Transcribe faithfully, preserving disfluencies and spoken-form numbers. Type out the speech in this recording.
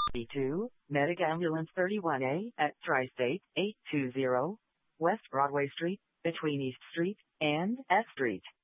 B two, Medic Ambulance thirty-one A at Tri-State eight two zero, West Broadway Street, between East Street and S Street.